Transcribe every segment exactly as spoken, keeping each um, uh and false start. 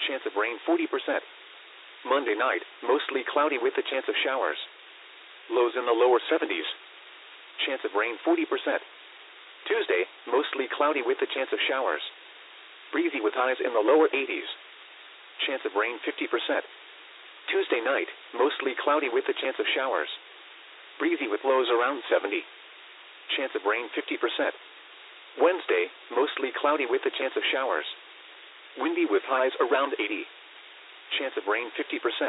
chance of rain forty percent. Monday night, mostly cloudy with a chance of showers. Lows in the lower seventies. Chance of rain forty percent. Tuesday, mostly cloudy with a chance of showers. Breezy with highs in the lower eighties. Chance of rain fifty percent. Tuesday night, mostly cloudy with a chance of showers. Breezy with lows around seventy. Chance of rain fifty percent. Wednesday, mostly cloudy with a chance of showers. Windy with highs around eighty. Chance of rain fifty percent.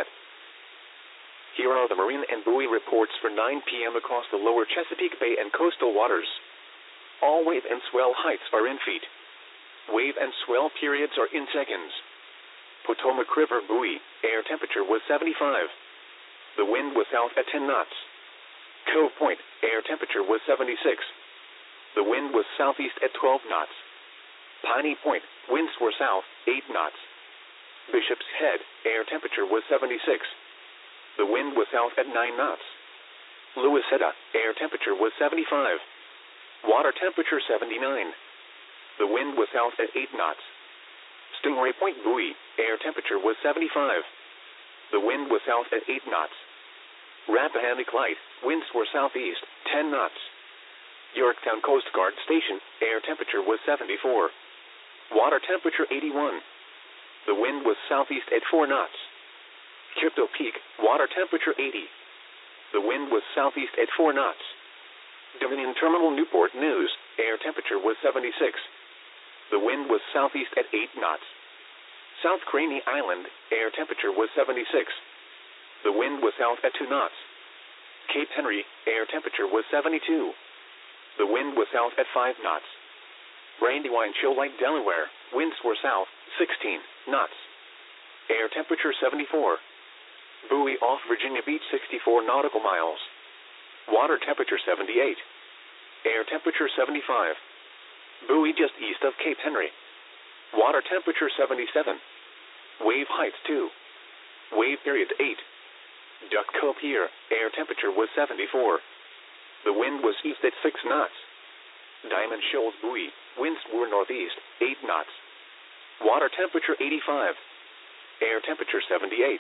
Here are the marine and buoy reports for nine p m across the lower Chesapeake Bay and coastal waters. All wave and swell heights are in feet. Wave and swell periods are in seconds. Potomac River buoy, air temperature was seventy-five. The wind was south at ten knots. Cove Point, air temperature was seventy-six. The wind was southeast at twelve knots. Piney Point, winds were south, eight knots. Bishop's Head, air temperature was seventy-six. The wind was south at nine knots. Louisetta, air temperature was seventy-five. Water temperature seventy-nine. The wind was south at eight knots. Stingray Point buoy, air temperature was seventy-five. The wind was south at eight knots. Rappahannock Light, winds were southeast, ten knots. Yorktown Coast Guard Station, air temperature was seventy-four. Water temperature eighty-one. The wind was southeast at four knots. Crypto Peak, water temperature eighty. The wind was southeast at four knots. Dominion Terminal Newport News, air temperature was seventy-six. The wind was southeast at eight knots. South Craney Island, air temperature was seventy-six. The wind was south at two knots. Cape Henry, air temperature was seventy-two. The wind was south at five knots. Brandywine Shoal Lake, Delaware, winds were south, sixteen knots. Air temperature seventy-four. Buoy off Virginia Beach, sixty-four nautical miles. Water temperature seventy-eight. Air temperature seventy-five. Buoy just east of Cape Henry. Water temperature seventy-seven. Wave height two. Wave period eight. Duck Cove Pier, air temperature was seventy-four. The wind was east at six knots. Diamond Shoals buoy, winds were northeast, eight knots. Water temperature eighty-five. Air temperature seventy-eight.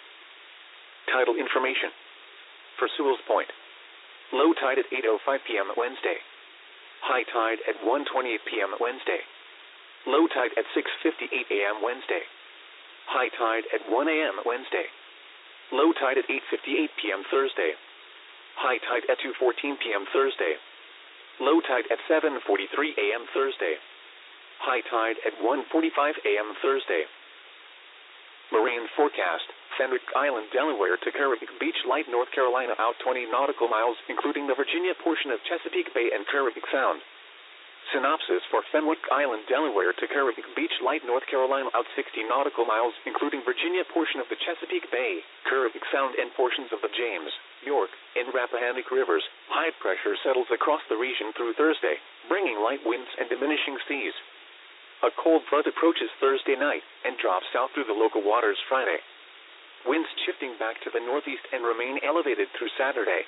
Tidal information. For Sewell's Point. Low tide at eight oh five p m Wednesday. High tide at one twenty-eight p m Wednesday. Low tide at six fifty-eight a m Wednesday. High tide at one a m Wednesday. Low tide at eight fifty-eight p m Thursday. High tide at two fourteen p m Thursday. Low tide at seven forty-three a m Thursday. High tide at one forty-five a m Thursday. Marine forecast. Fenwick Island, Delaware to Caribbean Beach, Light, North Carolina out twenty nautical miles, including the Virginia portion of Chesapeake Bay and Caribbean Sound. Synopsis for Fenwick Island, Delaware to Caribbean Beach, Light, North Carolina out sixty nautical miles, including Virginia portion of the Chesapeake Bay, Caribbean Sound and portions of the James, York, and Rappahannock rivers. High pressure settles across the region through Thursday, bringing light winds and diminishing seas. A cold front approaches Thursday night and drops south through the local waters Friday. Winds shifting back to the northeast and remain elevated through Saturday.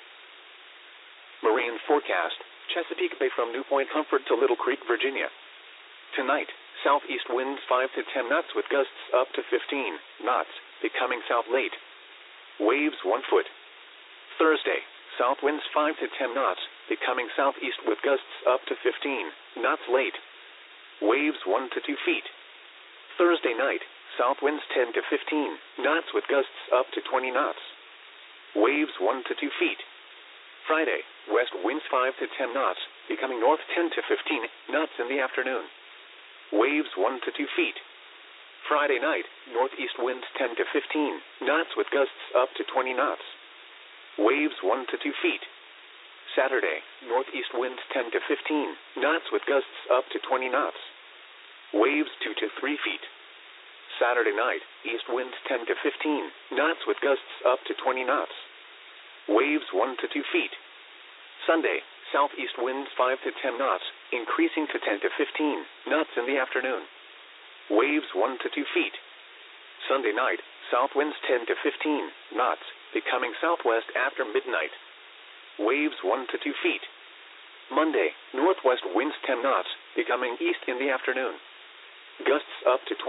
Marine forecast. Chesapeake Bay from New Point Comfort to Little Creek, Virginia. Tonight, southeast winds five to ten knots with gusts up to fifteen knots, becoming south late. Waves one foot. Thursday, south winds five to ten knots, becoming southeast with gusts up to fifteen knots late. Waves one to two feet. Thursday night, south winds ten to fifteen knots with gusts up to twenty knots. Waves one to two feet. Friday, west winds five to ten knots, becoming north ten to fifteen knots in the afternoon. Waves one to two feet. Friday night, northeast winds ten to fifteen knots with gusts up to twenty knots. Waves one to two feet. Saturday, northeast winds ten to fifteen knots with gusts up to twenty knots. Waves two to three feet. Saturday night, east winds ten to fifteen knots with gusts up to twenty knots. Waves one to two feet. Sunday, southeast winds five to ten knots, increasing to ten to fifteen knots in the afternoon. Waves one to two feet. Sunday night, south winds ten to fifteen knots, becoming southwest after midnight. Waves one to two feet. Monday, northwest winds ten knots, becoming east in the afternoon. Gusts up to twenty